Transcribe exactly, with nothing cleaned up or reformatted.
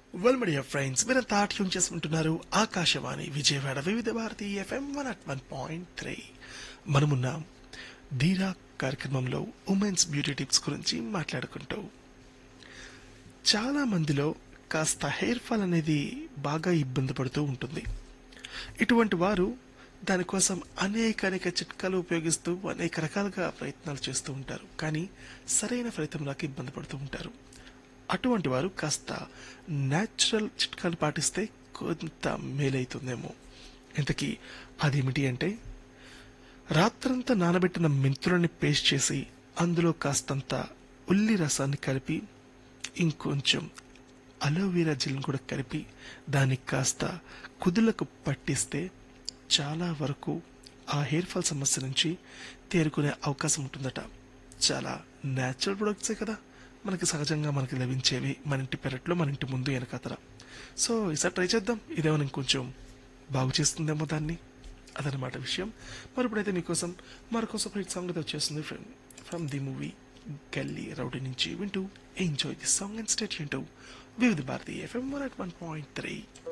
Well media friends మీరంతా tune చేసుకుంటున్నారు ఆకాశవాణి విజయవాడ వివిధ Bharati FM one at one point three. మనమున్నాం ధీరా కార్యక్రమంలో ఉమెన్స్ బ్యూటీ టిప్స్ గురించి మాట్లాడుకుంటూ. చాలా మందిలో కాస్త హెయిర్ ఫాల్ అనేది బాగా ఇబ్బంది పడుతూ ఉంటుంది. ఇటువంటి వారు దానికోసం అనేక అనేక చిట్కాలు ఉపయోగిస్తూ అనేక రకాలుగా ప్రయత్నాలు చేస్తూ ఉంటారు, కానీ సరైన ఫలితం రాక ఇబ్బంది పడుతూ ఉంటారు. అటువంటి వారు కాస్త న్యాచురల్ చిట్కాలు పాటిస్తే కొంత మేలైతుందేమో. ఇంతకీ అదేమిటి అంటే, రాత్రంతా నానబెట్టిన మెంతులని పేస్ట్ చేసి అందులో కాస్తంత ఉల్లి రసాన్ని కలిపి ఇంకొంచెం అలోవెరా జెల్ని కూడా కలిపి దానికి కాస్త కుదులకు పట్టిస్తే చాలా వరకు ఆ హెయిర్ ఫాల్ సమస్య నుంచి తేరుకునే అవకాశం ఉంటుందట. చాలా న్యాచురల్ ప్రొడక్ట్సే కదా మనకి సహజంగా మనకి లభించేవి, మన ఇంటి పెరట్లో, మన ఇంటి ముందు వెనకాతల. సో ఈసారి ట్రై చేద్దాం, ఇదేమో ఇంకొంచెం బాగు చేస్తుందేమో దాన్ని. అదనమాట విషయం. మరి ఇప్పుడైతే మీకోసం మరొక హిట్ సాంగ్ అయితే వచ్చేస్తుంది ఫ్రెండ్ ఫ్రమ్ ది మూవీ గల్లీ రౌడీ నుంచి. వింటూ enjoy the song and state వింటూ వివిధ Bharati FM one at one point three.